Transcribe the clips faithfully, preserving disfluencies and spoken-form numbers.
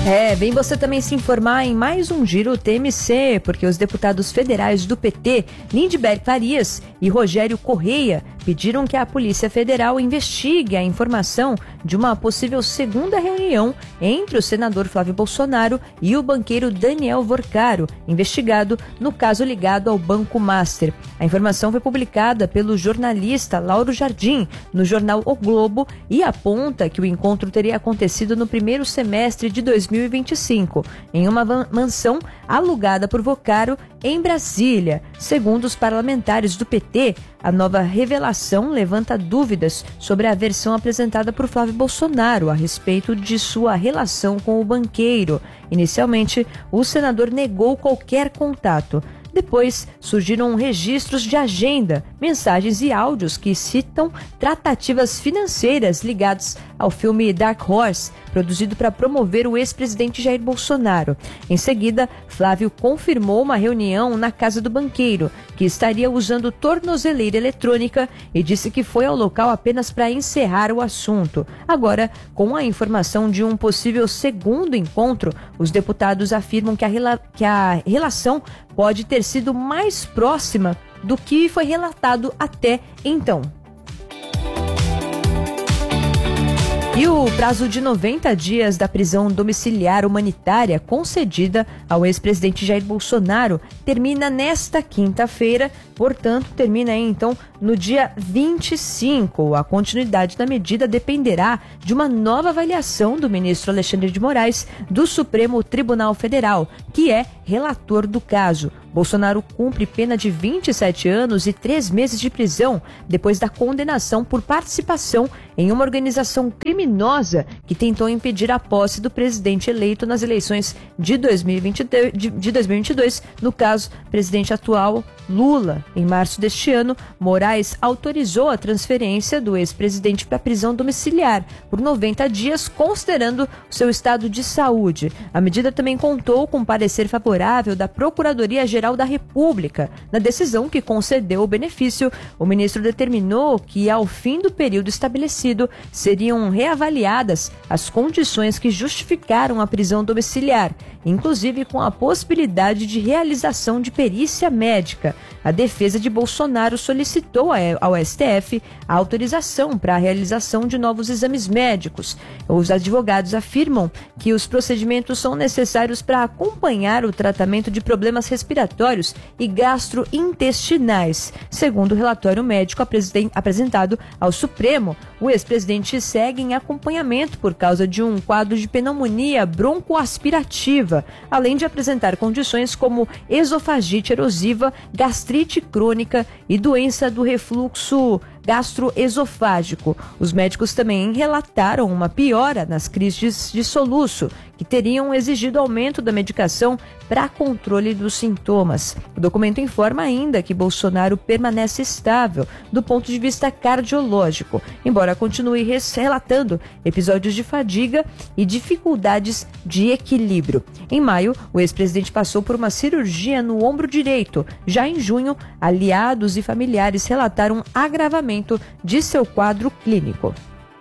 É, vem você também se informar em mais um Giro T M C, porque os deputados federais do P T, Lindbergh Farias e Rogério Correia, pediram que a Polícia Federal investigue a informação de uma possível segunda reunião entre o senador Flávio Bolsonaro e o banqueiro Daniel Vorcaro, investigado no caso ligado ao Banco Master. A informação foi publicada pelo jornalista Lauro Jardim no jornal O Globo e aponta que o encontro teria acontecido no primeiro semestre de dois mil e vinte e cinco, em uma mansão alugada por Vorcaro em Brasília. Segundo os parlamentares do P T, a nova revelação levanta dúvidas sobre a versão apresentada por Flávio Bolsonaro a respeito de sua relação com o banqueiro. Inicialmente, o senador negou qualquer contato. Depois, surgiram registros de agenda, mensagens e áudios que citam tratativas financeiras ligadas ao filme Dark Horse, produzido para promover o ex-presidente Jair Bolsonaro. Em seguida, Flávio confirmou uma reunião na casa do banqueiro, que estaria usando tornozeleira eletrônica, e disse que foi ao local apenas para encerrar o assunto. Agora, com a informação de um possível segundo encontro, os deputados afirmam que a, rela- que a relação pode ter sido mais próxima do que foi relatado até então. E o prazo de noventa dias da prisão domiciliar humanitária concedida ao ex-presidente Jair Bolsonaro termina nesta quinta-feira, portanto, termina aí, então no dia vinte e cinco. A continuidade da medida dependerá de uma nova avaliação do ministro Alexandre de Moraes do Supremo Tribunal Federal, que é relator do caso. Bolsonaro cumpre pena de vinte e sete anos e três meses de prisão depois da condenação por participação em uma organização criminosa que tentou impedir a posse do presidente eleito nas eleições de dois mil e vinte e dois, no caso, presidente atual Lula. Em março deste ano, Moraes autorizou a transferência do ex-presidente para prisão domiciliar por noventa dias, considerando o seu estado de saúde. A medida também contou com parecer favorável da Procuradoria-Geral da República. Na decisão que concedeu o benefício, o ministro determinou que, ao fim do período estabelecido, seriam reavaliadas as condições que justificaram a prisão domiciliar, inclusive com a possibilidade de realização de perícia médica. A defesa de Bolsonaro solicitou ao S T F a autorização para a realização de novos exames médicos. Os advogados afirmam que os procedimentos são necessários para acompanhar o tratamento de problemas respiratórios e gastrointestinais. Segundo o relatório médico apresentado ao Supremo, o ex-presidente segue em acompanhamento por causa de um quadro de pneumonia broncoaspirativa, além de apresentar condições como esofagite erosiva, gastrite crônica e doença do refluxo gastroesofágico. Os médicos também relataram uma piora nas crises de soluço, que teriam exigido aumento da medicação para controle dos sintomas. O documento informa ainda que Bolsonaro permanece estável do ponto de vista cardiológico, embora continue relatando episódios de fadiga e dificuldades de equilíbrio. Em maio, o ex-presidente passou por uma cirurgia no ombro direito. Já em junho, aliados e familiares relataram agravamento de seu quadro clínico.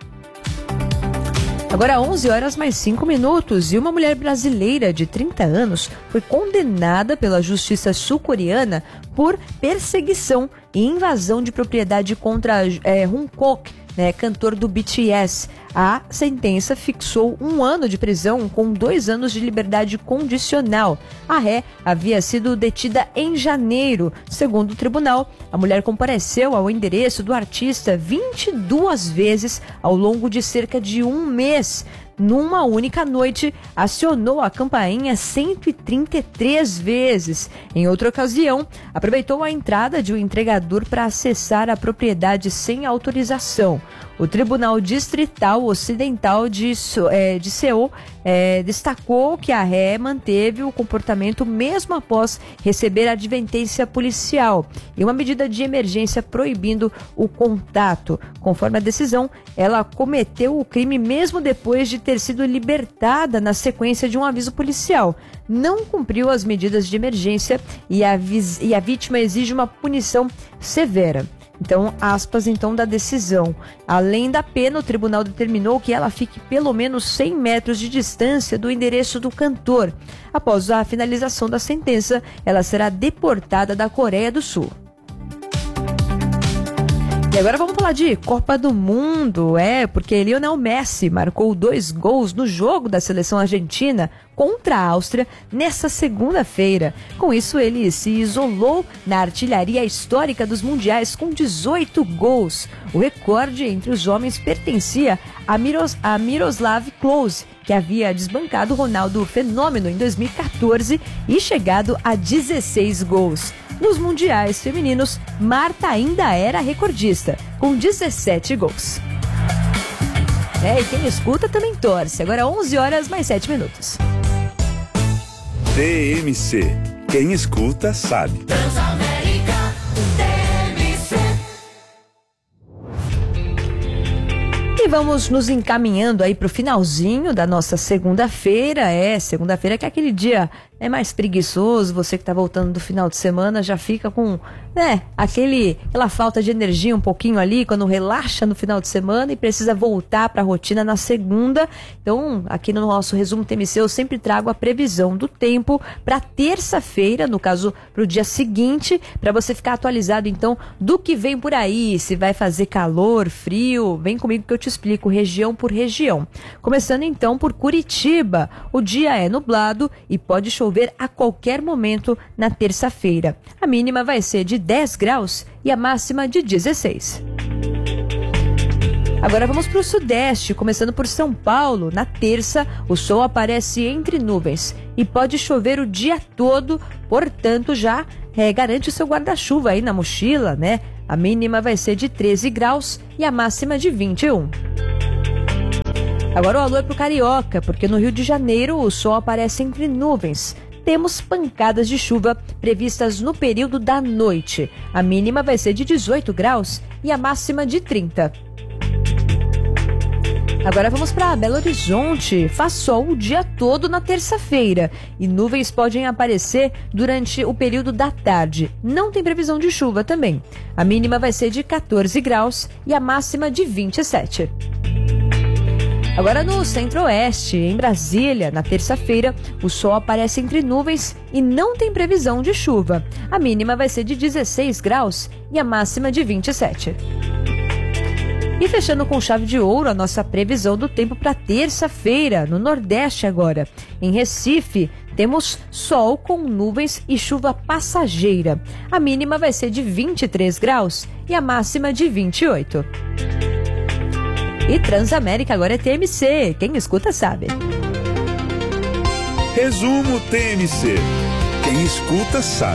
Agora onze horas mais cinco minutos e uma mulher brasileira de trinta anos foi condenada pela justiça sul-coreana por perseguição e invasão de propriedade contra é, Jungkook, né, cantor do B T S. A sentença fixou um ano de prisão com dois anos de liberdade condicional. A ré havia sido detida em janeiro. Segundo o tribunal, a mulher compareceu ao endereço do artista vinte e duas vezes ao longo de cerca de um mês. Numa única noite, acionou a campainha cento e trinta e três vezes. Em outra ocasião, aproveitou a entrada de um entregador para acessar a propriedade sem autorização. O Tribunal Distrital Ocidental de, é, de Seul é, destacou que a ré manteve o comportamento mesmo após receber a advertência policial e uma medida de emergência proibindo o contato. Conforme a decisão, ela cometeu o crime mesmo depois de ter sido libertada na sequência de um aviso policial. Não cumpriu as medidas de emergência e a, e a vítima exige uma punição severa. Então, aspas, então, da decisão. Além da pena, o tribunal determinou que ela fique pelo menos cem metros de distância do endereço do cantor. Após a finalização da sentença, ela será deportada da Coreia do Sul. E agora vamos falar de Copa do Mundo, é, porque Lionel Messi marcou dois gols no jogo da seleção argentina contra a Áustria nessa segunda-feira. Com isso, ele se isolou na artilharia histórica dos mundiais com dezoito gols. O recorde entre os homens pertencia a, Miros, a Miroslav Klose, que havia desbancado Ronaldo Fenômeno em dois mil e quatorze e chegado a dezesseis gols. Nos mundiais femininos, Marta ainda era recordista, com dezessete gols. É, e quem escuta também torce. Agora onze horas mais sete minutos. T M C. Quem escuta sabe. Transamérica T M C. E vamos nos encaminhando aí para o finalzinho da nossa segunda-feira. É, segunda-feira que é aquele dia é mais preguiçoso, você que está voltando do final de semana já fica com, né, aquele, aquela falta de energia um pouquinho ali, quando relaxa no final de semana e precisa voltar para a rotina na segunda. Então, aqui no nosso resumo T M C eu sempre trago a previsão do tempo para terça-feira, no caso para o dia seguinte, para você ficar atualizado então do que vem por aí, se vai fazer calor, frio, vem comigo que eu te explico região por região. Começando então por Curitiba, o dia é nublado e pode chover a qualquer momento na terça-feira. A mínima vai ser de dez graus e a máxima de dezesseis. Agora vamos para o sudeste, começando por São Paulo. Na terça, o sol aparece entre nuvens e pode chover o dia todo, portanto já é, garante o seu guarda-chuva aí na mochila, né? A mínima vai ser de treze graus e a máxima de vinte e um. Agora o alô é pro Carioca, porque no Rio de Janeiro o sol aparece entre nuvens. Temos pancadas de chuva previstas no período da noite. A mínima vai ser de dezoito graus e a máxima de trinta. Agora vamos para Belo Horizonte. Faz sol o dia todo na terça-feira e nuvens podem aparecer durante o período da tarde. Não tem previsão de chuva também. A mínima vai ser de quatorze graus e a máxima de vinte e sete. Agora no Centro-Oeste, em Brasília, na terça-feira, o sol aparece entre nuvens e não tem previsão de chuva. A mínima vai ser de dezesseis graus e a máxima de vinte e sete. E fechando com chave de ouro a nossa previsão do tempo para terça-feira, no Nordeste agora. Em Recife, temos sol com nuvens e chuva passageira. A mínima vai ser de vinte e três graus e a máxima de vinte e oito. E Transamérica agora é T M C, quem escuta sabe. Resumo T M C. Quem escuta sabe.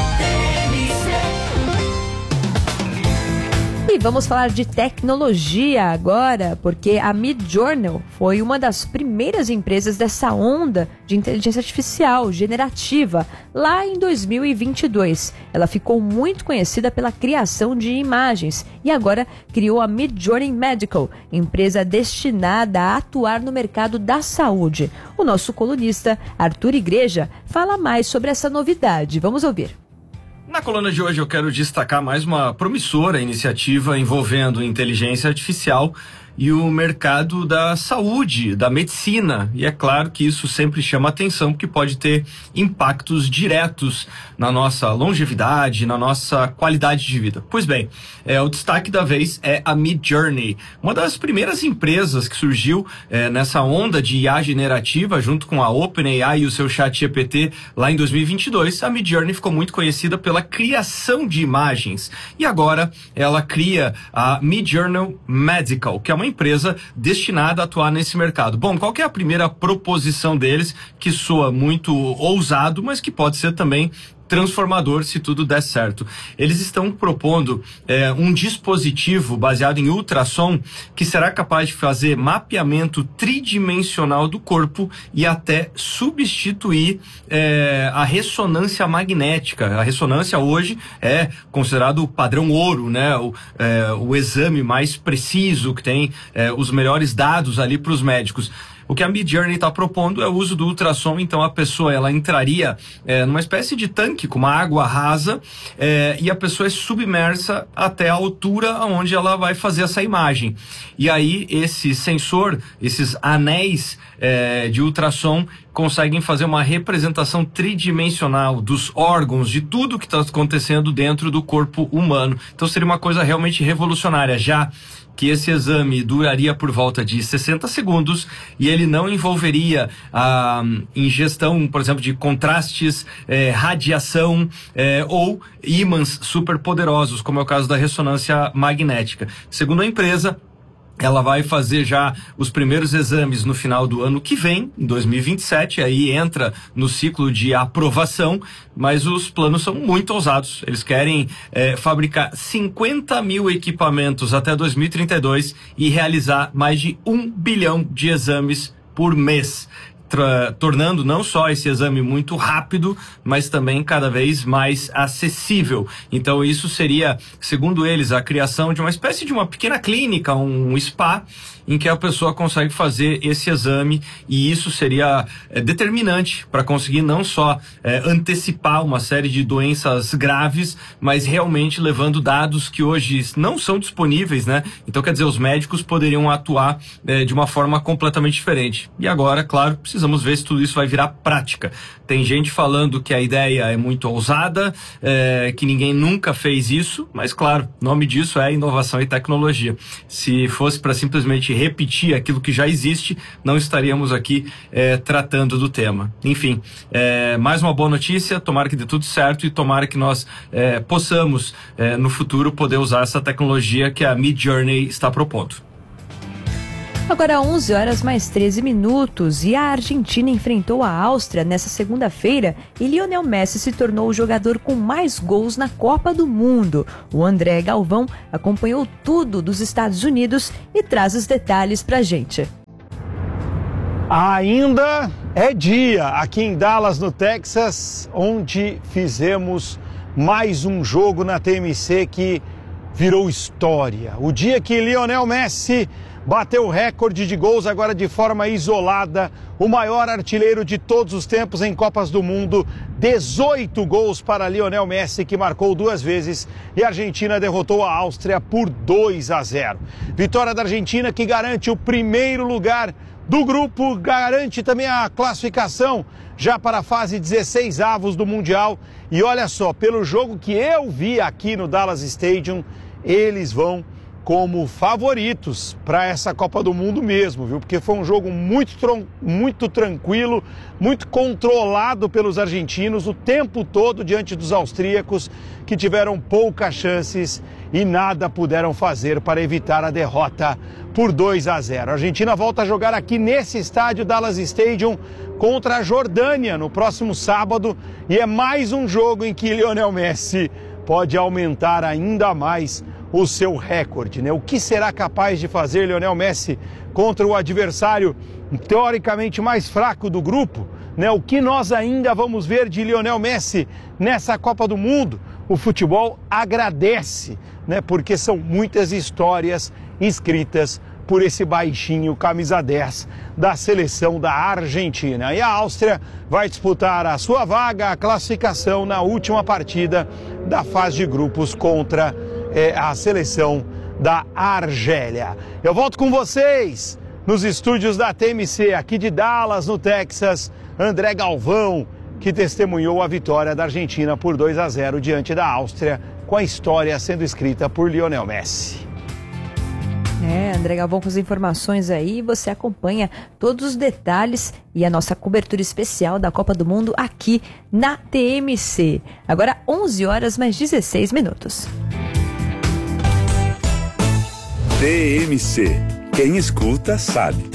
E vamos falar de tecnologia agora, porque a Midjourney foi uma das primeiras empresas dessa onda de inteligência artificial generativa lá em dois mil e vinte e dois. Ela ficou muito conhecida pela criação de imagens e agora criou a Midjourney Medical, empresa destinada a atuar no mercado da saúde. O nosso colunista Arthur Igreja fala mais sobre essa novidade. Vamos ouvir. Na coluna de hoje eu quero destacar mais uma promissora iniciativa envolvendo inteligência artificial e o mercado da saúde, da medicina. E é claro que isso sempre chama atenção, porque pode ter impactos diretos na nossa longevidade, na nossa qualidade de vida. Pois bem, é, o destaque da vez é a Midjourney, uma das primeiras empresas que surgiu é, nessa onda de I A generativa, junto com a OpenAI e o seu chat G P T lá em dois mil e vinte e dois. A Midjourney ficou muito conhecida pela criação de imagens. E agora ela cria a Midjourney Medical, que é uma empresa destinada a atuar nesse mercado. Bom, qual que é a primeira proposição deles, que soa muito ousado, mas que pode ser também transformador se tudo der certo? Eles estão propondo é, um dispositivo baseado em ultrassom que será capaz de fazer mapeamento tridimensional do corpo e até substituir é, a ressonância magnética. A ressonância hoje é considerado o padrão ouro, né? O, é, o exame mais preciso, que tem é, os melhores dados ali para os médicos. O que a Midjourney está propondo é o uso do ultrassom, então a pessoa ela entraria é, numa espécie de tanque com uma água rasa é, e a pessoa é submersa até a altura onde ela vai fazer essa imagem. E aí esse sensor, esses anéis é, de ultrassom conseguem fazer uma representação tridimensional dos órgãos, de tudo que está acontecendo dentro do corpo humano. Então seria uma coisa realmente revolucionária, já que esse exame duraria por volta de sessenta segundos e ele não envolveria a ingestão, por exemplo, de contrastes, eh, radiação eh, ou ímãs superpoderosos, como é o caso da ressonância magnética. Segundo a empresa, ela vai fazer já os primeiros exames no final do ano que vem, em dois mil e vinte e sete, aí entra no ciclo de aprovação, mas os planos são muito ousados. Eles querem eh, fabricar cinquenta mil equipamentos até dois mil e trinta e dois e realizar mais de um bilhão de exames por mês. Tornando não só esse exame muito rápido, mas também cada vez mais acessível. Então isso seria, segundo eles, a criação de uma espécie de uma pequena clínica, um spa, em que a pessoa consegue fazer esse exame, e isso seria é, determinante para conseguir não só é, antecipar uma série de doenças graves, mas realmente levando dados que hoje não são disponíveis, né? Então, quer dizer, os médicos poderiam atuar é, de uma forma completamente diferente. E agora, claro, precisamos ver se tudo isso vai virar prática. Tem gente falando que a ideia é muito ousada, é, que ninguém nunca fez isso, mas claro, o nome disso é inovação e tecnologia. Se fosse para simplesmente repetir aquilo que já existe, não estaríamos aqui é, tratando do tema. Enfim, é, mais uma boa notícia, tomara que dê tudo certo e tomara que nós é, possamos é, no futuro poder usar essa tecnologia que a Midjourney está propondo. Agora onze horas mais treze minutos e a Argentina enfrentou a Áustria nessa segunda-feira e Lionel Messi se tornou o jogador com mais gols na Copa do Mundo. O André Galvão acompanhou tudo dos Estados Unidos e traz os detalhes pra gente. Ainda é dia aqui em Dallas, no Texas, onde fizemos mais um jogo na T M C que virou história. O dia que Lionel Messi bateu o recorde de gols agora de forma isolada, o maior artilheiro de todos os tempos em Copas do Mundo, dezoito gols para Lionel Messi, que marcou duas vezes, e a Argentina derrotou a Áustria por dois a zero. Vitória da Argentina que garante o primeiro lugar do grupo, garante também a classificação já para a fase dezesseis avos do Mundial. E olha só, pelo jogo que eu vi aqui no Dallas Stadium, eles vão como favoritos para essa Copa do Mundo mesmo, viu? Porque foi um jogo muito, muito tranquilo, muito controlado pelos argentinos o tempo todo diante dos austríacos, que tiveram poucas chances e nada puderam fazer para evitar a derrota por dois a zero. A Argentina volta a jogar aqui nesse estádio Dallas Stadium contra a Jordânia no próximo sábado, e é mais um jogo em que Lionel Messi pode aumentar ainda mais o seu recorde, né? O que será capaz de fazer Lionel Messi contra o adversário teoricamente mais fraco do grupo, né? O que nós ainda vamos ver de Lionel Messi nessa Copa do Mundo? O futebol agradece, né? Porque são muitas histórias escritas por esse baixinho camisa dez da seleção da Argentina. E a Áustria vai disputar a sua vaga, a classificação na última partida da fase de grupos contra É a seleção da Argélia. Eu volto com vocês nos estúdios da T M C, aqui de Dallas, no Texas. André Galvão, que testemunhou a vitória da Argentina por dois a zero diante da Áustria, com a história sendo escrita por Lionel Messi. É, André Galvão com as informações aí, você acompanha todos os detalhes e a nossa cobertura especial da Copa do Mundo aqui na T M C. Agora onze horas mais dezesseis minutos. T M C. Quem escuta sabe.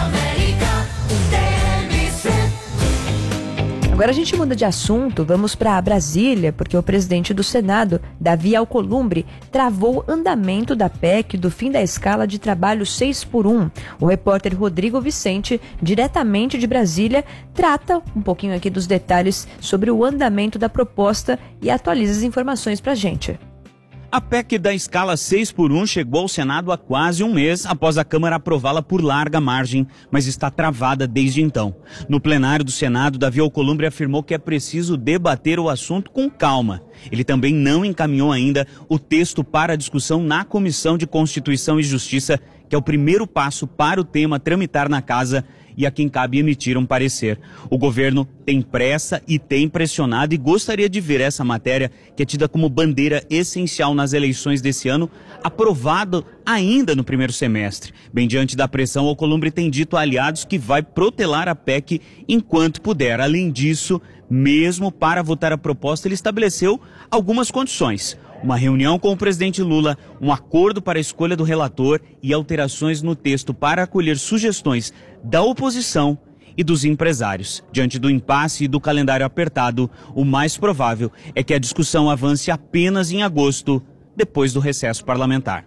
Agora a gente muda de assunto, vamos para Brasília, porque o presidente do Senado, Davi Alcolumbre, travou andamento da P E C do fim da escala de trabalho seis por um. O repórter Rodrigo Vicente, diretamente de Brasília, trata um pouquinho aqui dos detalhes sobre o andamento da proposta e atualiza as informações para a gente. A P E C da escala seis por um chegou ao Senado há quase um mês após a Câmara aprová-la por larga margem, mas está travada desde então. No plenário do Senado, Davi Alcolumbre afirmou que é preciso debater o assunto com calma. Ele também não encaminhou ainda o texto para a discussão na Comissão de Constituição e Justiça, que é o primeiro passo para o tema tramitar na casa e a quem cabe emitir um parecer. O governo tem pressa e tem pressionado e gostaria de ver essa matéria, que é tida como bandeira essencial nas eleições desse ano, aprovado ainda no primeiro semestre. Bem diante da pressão, Alcolumbre tem dito a aliados que vai protelar a P E C enquanto puder. Além disso, mesmo para votar a proposta, ele estabeleceu algumas condições. Uma reunião com o presidente Lula, um acordo para a escolha do relator e alterações no texto para acolher sugestões da oposição e dos empresários. Diante do impasse e do calendário apertado, o mais provável é que a discussão avance apenas em agosto, depois do recesso parlamentar.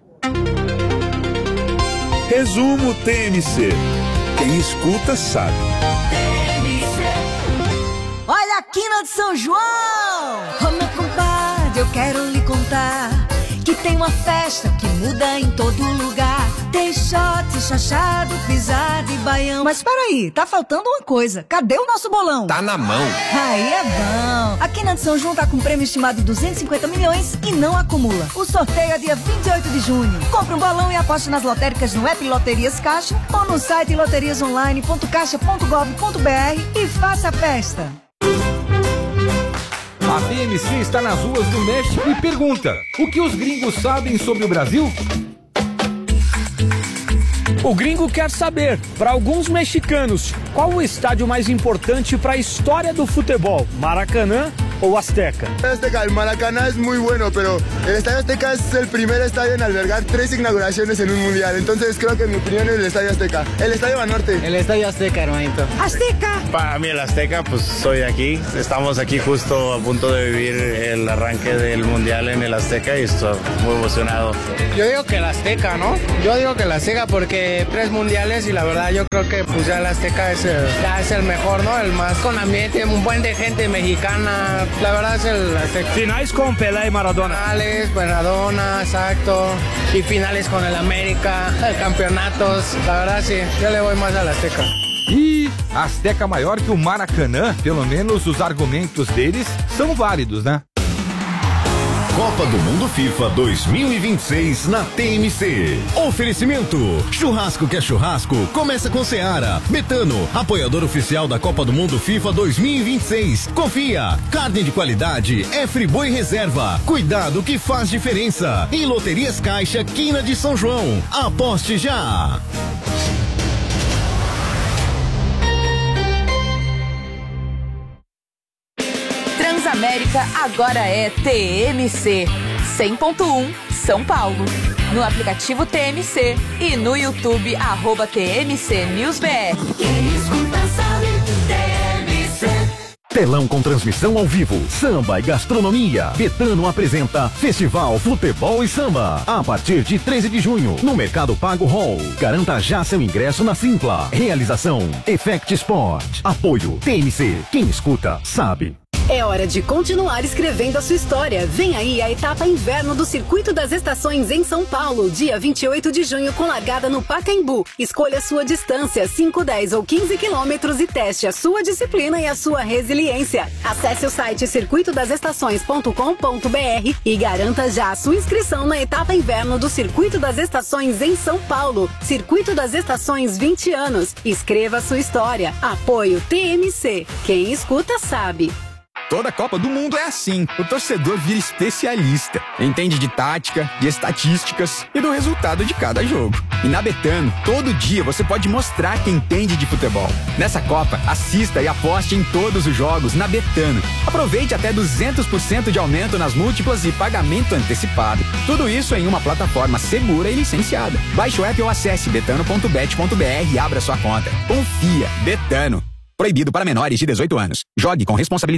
Resumo T M C. Quem escuta sabe. Olha a quina de São João! Ô meu compadre, eu quero lhe contar que tem uma festa que muda em todo lugar. Tem shot, chachado, pisado e baião. Mas peraí, tá faltando uma coisa. Cadê o nosso bolão? Tá na mão. Aí é bom. A Quina de São João tá com prêmio estimado de duzentos e cinquenta milhões e não acumula. O sorteio é dia vinte e oito de junho. Compre um bolão e aposte nas lotéricas no app Loterias Caixa ou no site loterias online ponto caixa ponto gov ponto br e faça a festa. A T M C está nas ruas do México e pergunta: o que os gringos sabem sobre o Brasil? O gringo quer saber, para alguns mexicanos, qual o estádio mais importante para a história do futebol, Maracanã ou Azteca? Azteca, el Maracaná es muy bueno, pero el Estadio Azteca es el primer estadio en albergar tres inauguraciones en un mundial, entonces creo que en mi opinión es el Estadio Azteca. El Estadio Banorte. El Estadio Azteca, hermanito. Azteca. Para mí el Azteca, pues soy aquí, estamos aquí justo a punto de vivir el arranque del mundial en el Azteca y estoy muy emocionado. Yo digo que el Azteca, ¿no? Yo digo que el Azteca porque tres mundiales y la verdad yo creo que pues ya el Azteca es el, ya es el mejor, ¿no? El más con ambiente, un buen de gente mexicana. La verdad es el Azteca. Finales con Pelé y Maradona. Finales, Maradona, exacto. Y finales con el América, campeonatos. La verdad sí, yo le voy más al Azteca. E Azteca maior que o Maracanã, pelo menos os argumentos deles são válidos, né? Copa do Mundo FIFA dois mil e vinte e seis na T M C. Oferecimento: churrasco que é churrasco, começa com Seara. Betano, apoiador oficial da Copa do Mundo FIFA dois mil e vinte e seis. Confia, carne de qualidade é Friboi Reserva. Cuidado que faz diferença. E Loterias Caixa, Quina de São João. Aposte já. Transamérica agora é T M C cem ponto um São Paulo. No aplicativo T M C e no YouTube arroba T M C News B R. Quem escuta sabe, T M C. Telão com transmissão ao vivo, samba e gastronomia. Betano apresenta Festival Futebol e Samba. A partir de treze de junho, no Mercado Pago Hall. Garanta já seu ingresso na Simpla. Realização: Effect Sport. Apoio: T M C. Quem escuta sabe. É hora de continuar escrevendo a sua história. Vem aí a etapa inverno do Circuito das Estações em São Paulo, dia vinte e oito de junho, com largada no Pacaembu. Escolha sua distância, cinco, dez ou quinze quilômetros e teste a sua disciplina e a sua resiliência. Acesse o site circuito das estações ponto com ponto br e garanta já a sua inscrição na etapa inverno do Circuito das Estações em São Paulo. Circuito das Estações, vinte anos. Escreva a sua história. Apoio T M C. Quem escuta sabe. Toda Copa do Mundo é assim. O torcedor vira especialista. Entende de tática, de estatísticas e do resultado de cada jogo. E na Betano, todo dia você pode mostrar que entende de futebol. Nessa Copa, assista e aposte em todos os jogos na Betano. Aproveite até duzentos por cento de aumento nas múltiplas e pagamento antecipado. Tudo isso em uma plataforma segura e licenciada. Baixe o app ou acesse betano ponto bet ponto br e abra sua conta. Confia. Betano. Proibido para menores de dezoito anos. Jogue com responsabilidade.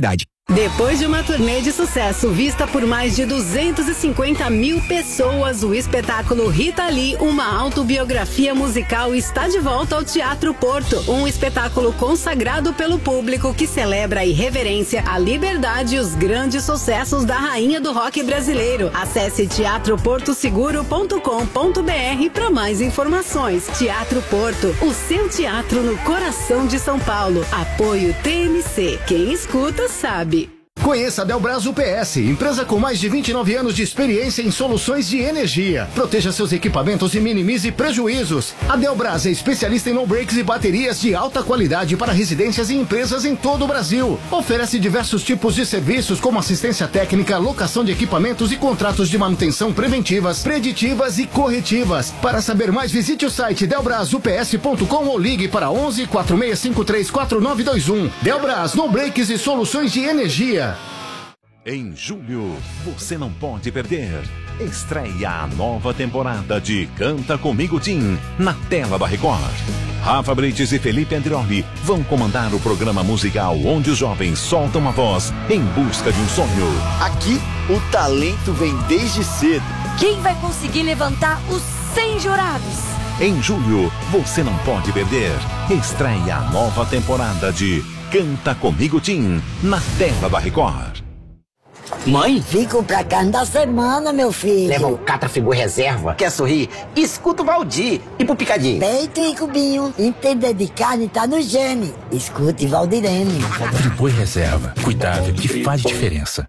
Depois de uma turnê de sucesso vista por mais de duzentas e cinquenta mil pessoas, o espetáculo Rita Lee, uma autobiografia musical, está de volta ao Teatro Porto. Um espetáculo consagrado pelo público que celebra a irreverência, a liberdade e os grandes sucessos da rainha do rock brasileiro. Acesse teatro porto seguro ponto com ponto br para mais informações. Teatro Porto, o seu teatro no coração de São Paulo. Apoio T M C. Quem escuta sabe. Conheça a Delbras U P S, empresa com mais de vinte e nove anos de experiência em soluções de energia. Proteja seus equipamentos e minimize prejuízos. A Delbras é especialista em no-breaks e baterias de alta qualidade para residências e empresas em todo o Brasil. Oferece diversos tipos de serviços como assistência técnica, locação de equipamentos e contratos de manutenção preventivas, preditivas e corretivas. Para saber mais, visite o site delbras u p s ponto com ou ligue para onze, quatro seis cinco três, quatro nove dois um. Delbras, no-breaks e soluções de energia. Em julho, você não pode perder. Estreia a nova temporada de Canta Comigo Tim, na tela da Record. Rafa Brites e Felipe Andrioli vão comandar o programa musical onde os jovens soltam a voz em busca de um sonho. Aqui, o talento vem desde cedo. Quem vai conseguir levantar os cem jurados? Em julho, você não pode perder. Estreia a nova temporada de Canta Comigo Tim, na tela da Record. Mãe? Fico pra carne da semana, meu filho. Leva um Catrafigu reserva. Quer sorrir? Escuta o Valdir. E pro picadinho? Peito e cubinho. Entender de carne tá no gene. Escute Valdirene. Friboi reserva. Cuidado que faz diferença.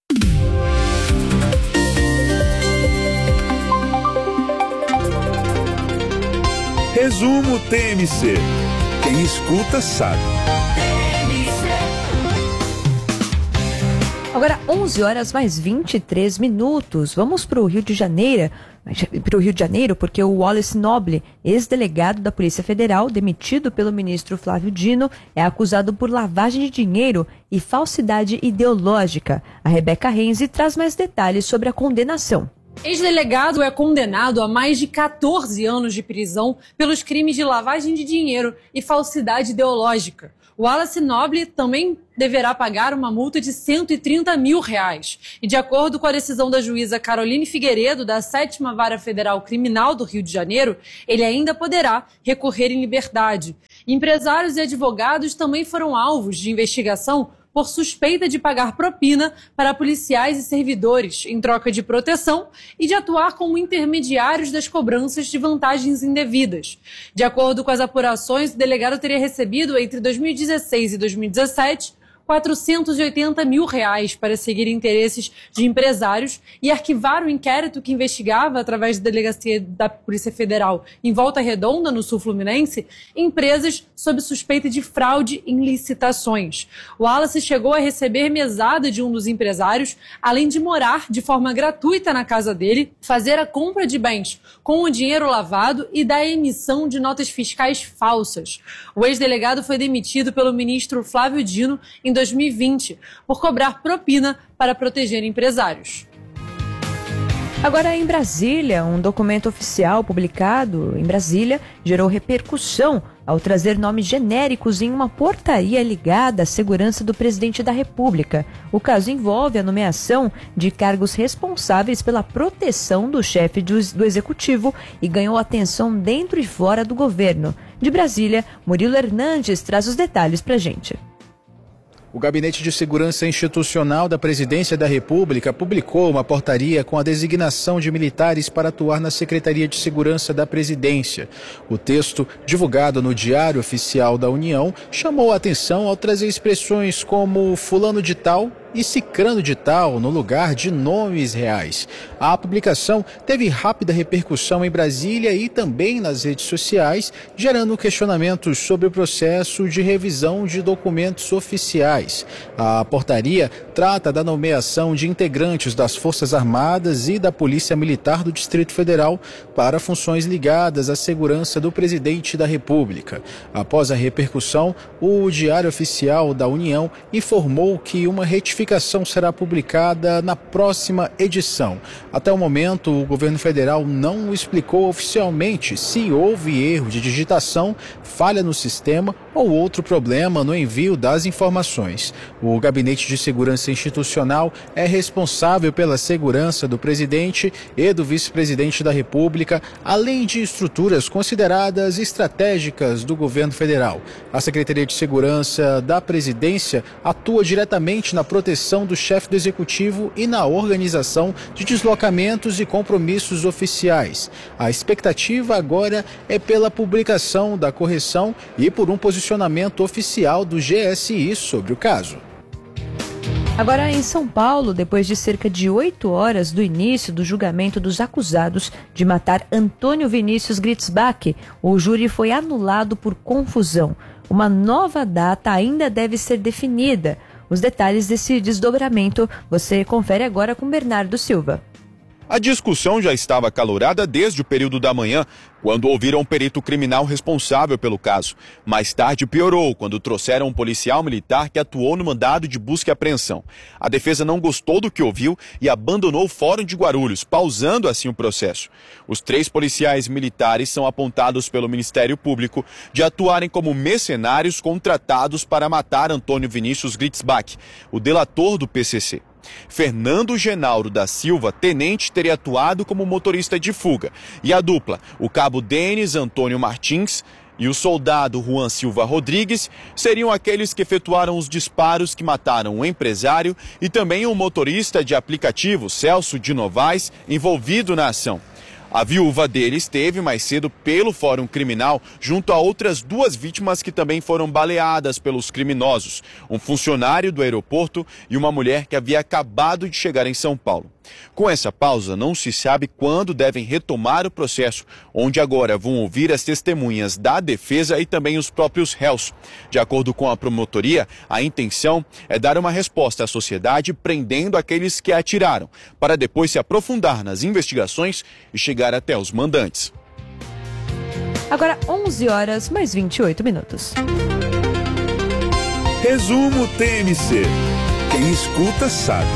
Resumo T M C. Quem escuta sabe. Agora, onze horas mais vinte e três minutos. Vamos para o Rio de Janeiro, para o Rio de Janeiro, porque o Wallace Noble, ex-delegado da Polícia Federal, demitido pelo ministro Flávio Dino, é acusado por lavagem de dinheiro e falsidade ideológica. A Rebeca Renzi traz mais detalhes sobre a condenação. Ex-delegado é condenado a mais de quatorze anos de prisão pelos crimes de lavagem de dinheiro e falsidade ideológica. O Wallace Noble também deverá pagar uma multa de cento e trinta mil reais. E de acordo com a decisão da juíza Caroline Figueiredo, da sétima Vara Federal Criminal do Rio de Janeiro, ele ainda poderá recorrer em liberdade. Empresários e advogados também foram alvos de investigação por suspeita de pagar propina para policiais e servidores em troca de proteção e de atuar como intermediários das cobranças de vantagens indevidas. De acordo com as apurações, o delegado teria recebido entre dois mil e dezesseis e dois mil e dezessete quatrocentos e oitenta mil reais para seguir interesses de empresários e arquivar o inquérito que investigava, através da delegacia da Polícia Federal em Volta Redonda, no sul fluminense, empresas sob suspeita de fraude em licitações. O Wallace chegou a receber mesada de um dos empresários, além de morar de forma gratuita na casa dele, fazer a compra de bens com o dinheiro lavado e da emissão de notas fiscais falsas. O ex-delegado foi demitido pelo ministro Flávio Dino em dois mil e vinte, por cobrar propina para proteger empresários. Agora, em Brasília, um documento oficial publicado em Brasília gerou repercussão ao trazer nomes genéricos em uma portaria ligada à segurança do presidente da República. O caso envolve a nomeação de cargos responsáveis pela proteção do chefe do, do Executivo e ganhou atenção dentro e fora do governo. De Brasília, Murilo Hernandes traz os detalhes pra gente. O Gabinete de Segurança Institucional da Presidência da República publicou uma portaria com a designação de militares para atuar na Secretaria de Segurança da Presidência. O texto, divulgado no Diário Oficial da União, chamou a atenção ao trazer expressões como fulano de tal e cicrano de tal no lugar de nomes reais. A publicação teve rápida repercussão em Brasília e também nas redes sociais, gerando questionamentos sobre o processo de revisão de documentos oficiais. A portaria trata da nomeação de integrantes das Forças Armadas e da Polícia Militar do Distrito Federal para funções ligadas à segurança do presidente da República. Após a repercussão, o Diário Oficial da União informou que uma retificação notificação será publicada na próxima edição. Até o momento, o governo federal não explicou oficialmente se houve erro de digitação, falha no sistema ou outro problema no envio das informações. O Gabinete de Segurança Institucional é responsável pela segurança do presidente e do vice-presidente da República, além de estruturas consideradas estratégicas do governo federal. A Secretaria de Segurança da Presidência atua diretamente na proteção do chefe do Executivo e na organização de deslocamentos e compromissos oficiais. A expectativa agora é pela publicação da correção e por um posicionamento oficial do G S I sobre o caso. Agora, em São Paulo, depois de cerca de oito horas do início do julgamento dos acusados de matar Antônio Vinícius Gritzbach, o júri foi anulado por confusão. Uma nova data ainda deve ser definida. Os detalhes desse desdobramento você confere agora com Bernardo Silva. A discussão já estava acalorada desde o período da manhã, quando ouviram o perito criminal responsável pelo caso. Mais tarde piorou, quando trouxeram um policial militar que atuou no mandado de busca e apreensão. A defesa não gostou do que ouviu e abandonou o Fórum de Guarulhos, pausando assim o processo. Os três policiais militares são apontados pelo Ministério Público de atuarem como mercenários contratados para matar Antônio Vinícius Gritzbach, o delator do P C C. Fernando Genauro da Silva, tenente, teria atuado como motorista de fuga. E a dupla, o cabo Denis Antônio Martins e o soldado Juan Silva Rodrigues, seriam aqueles que efetuaram os disparos que mataram o empresário e também o motorista de aplicativo Celso de Novaes, envolvido na ação. A viúva dele esteve mais cedo pelo Fórum Criminal junto a outras duas vítimas que também foram baleadas pelos criminosos, um funcionário do aeroporto e uma mulher que havia acabado de chegar em São Paulo. Com essa pausa, não se sabe quando devem retomar o processo, onde agora vão ouvir as testemunhas da defesa e também os próprios réus. De acordo com a promotoria, a intenção é dar uma resposta à sociedade prendendo aqueles que atiraram, para depois se aprofundar nas investigações e chegar até os mandantes. Agora onze horas mais vinte e oito minutos. Resumo T M C. Quem escuta sabe.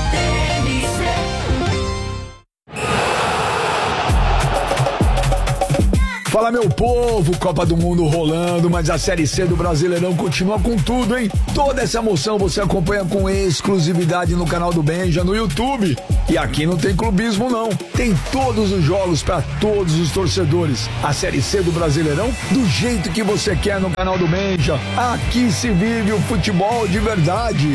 Fala, meu povo, Copa do Mundo rolando, mas a Série C do Brasileirão continua com tudo, hein? Toda essa emoção você acompanha com exclusividade no canal do Benja, no YouTube. E aqui não tem clubismo, não. Tem todos os jogos para todos os torcedores. A Série C do Brasileirão do jeito que você quer no canal do Benja. Aqui se vive o futebol de verdade.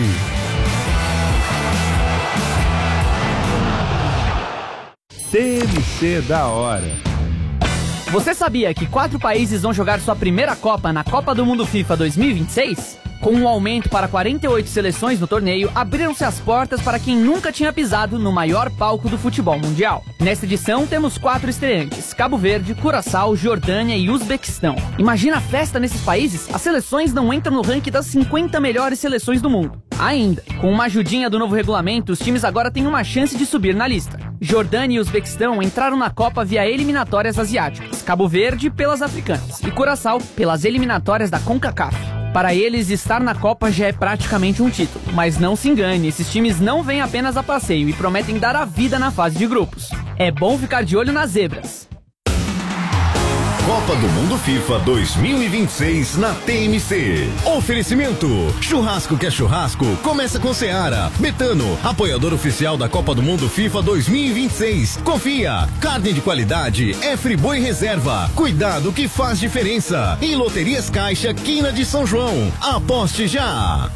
T M C da hora. Você sabia que quatro países vão jogar sua primeira Copa na Copa do Mundo FIFA dois mil e vinte e seis? Com um aumento para quarenta e oito seleções no torneio, abriram-se as portas para quem nunca tinha pisado no maior palco do futebol mundial. Nesta edição, temos quatro estreantes: Cabo Verde, Curaçao, Jordânia e Uzbequistão. Imagina a festa nesses países? As seleções não entram no ranking das cinquenta melhores seleções do mundo. Ainda, com uma ajudinha do novo regulamento, os times agora têm uma chance de subir na lista. Jordânia e Uzbequistão entraram na Copa via eliminatórias asiáticas, Cabo Verde pelas africanas e Curaçao pelas eliminatórias da CONCACAF. Para eles, estar na Copa já é praticamente um título. Mas não se engane, esses times não vêm apenas a passeio e prometem dar a vida na fase de grupos. É bom ficar de olho nas zebras. Copa do Mundo FIFA dois mil e vinte e seis na T M C. Oferecimento: churrasco que é churrasco, começa com Seara. Betano, apoiador oficial da Copa do Mundo FIFA dois mil e vinte e seis. Confia, carne de qualidade é Friboi Reserva. Cuidado que faz diferença. E Loterias Caixa, Quina de São João. Aposte já.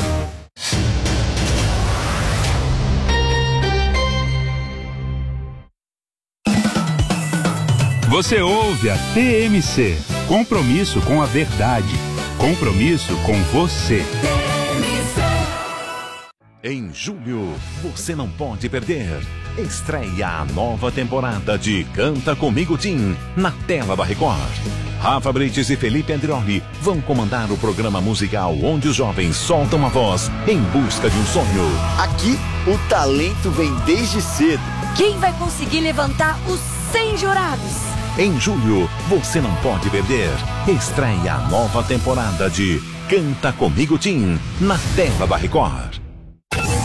Você ouve a T M C. Compromisso com a verdade. Compromisso com você. Em julho, você não pode perder. Estreia a nova temporada de Canta Comigo Tim, na tela da Record. Rafa Brites e Felipe Andrioli vão comandar o programa musical onde os jovens soltam a voz em busca de um sonho. Aqui, o talento vem desde cedo. Quem vai conseguir levantar os cem jurados? Em julho, você não pode perder. Estreia a nova temporada de Canta Comigo Tim, na tela da Record.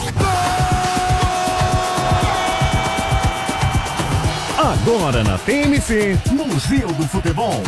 Agora na T M C, Museu do Futebol.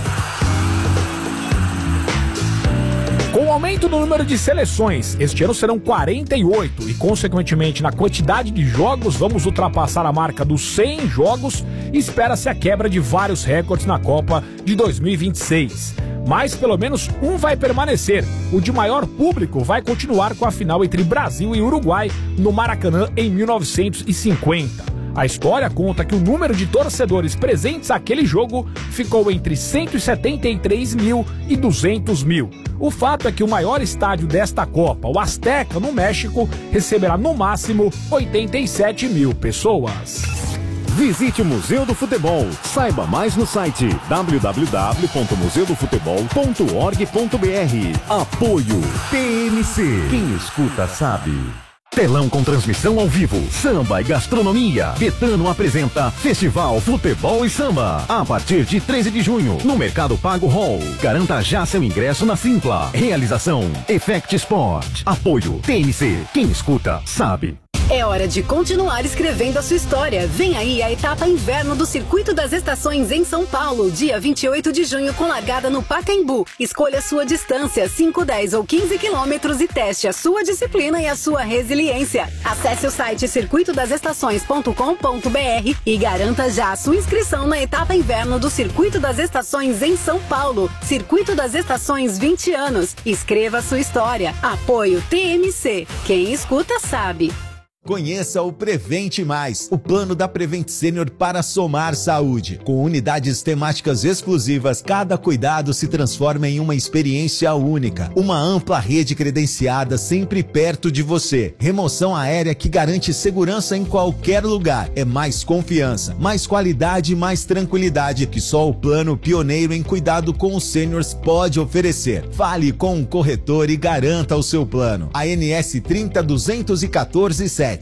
Com o aumento no número de seleções, este ano serão quarenta e oito e, consequentemente, na quantidade de jogos, vamos ultrapassar a marca dos cem jogos e espera-se a quebra de vários recordes na Copa de dois mil e vinte e seis. Mas pelo menos um vai permanecer. O de maior público vai continuar com a final entre Brasil e Uruguai no Maracanã em mil novecentos e cinquenta. A história conta que o número de torcedores presentes àquele jogo ficou entre cento e setenta e três mil e duzentos mil. O fato é que o maior estádio desta Copa, o Azteca, no México, receberá no máximo oitenta e sete mil pessoas. Visite o Museu do Futebol. Saiba mais no site w w w ponto museu do futebol ponto org ponto b r. Apoio T M C. Quem escuta sabe. Telão com transmissão ao vivo, samba e gastronomia. Betano apresenta Festival Futebol e Samba. A partir de treze de junho, no Mercado Pago Hall. Garanta já seu ingresso na Simpla. Realização Effect Sport. Apoio T M C. Quem escuta, sabe. É hora de continuar escrevendo a sua história. Vem aí a etapa inverno do Circuito das Estações em São Paulo, dia vinte e oito de junho, com largada no Pacaembu. Escolha sua distância, cinco, dez ou quinze quilômetros e teste a sua disciplina e a sua resiliência. Acesse o site circuito das estações ponto com ponto b r e garanta já a sua inscrição na etapa inverno do Circuito das Estações em São Paulo. Circuito das Estações, vinte anos. Escreva a sua história. Apoio T M C. Quem escuta sabe. Conheça o Prevente Mais, o plano da Prevent Senior para somar saúde. Com unidades temáticas exclusivas, cada cuidado se transforma em uma experiência única. Uma ampla rede credenciada sempre perto de você. Remoção aérea que garante segurança em qualquer lugar. É mais confiança, mais qualidade e mais tranquilidade que só o plano pioneiro em cuidado com os seniors pode oferecer. Fale com um corretor e garanta o seu plano. A N S trinta, duzentos e quatorze, sete.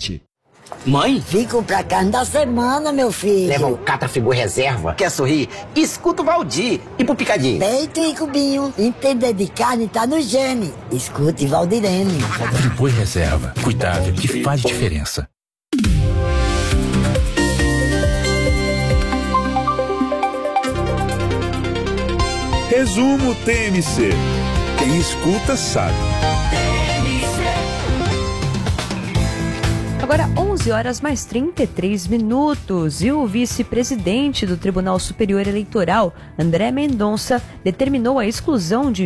Mãe? Fico pra carne da semana, meu filho. Leva o Catrafigor Reserva. Quer sorrir? Escuta o Valdir. E pro Picadinho? Peito e cubinho. Entender de carne tá no gene. Escute Valdirene. Friboi Reserva. Cuidado que faz diferença. Resumo T M C. Quem escuta sabe. Agora onze horas mais trinta e três minutos e o vice-presidente do Tribunal Superior Eleitoral, André Mendonça, determinou a exclusão de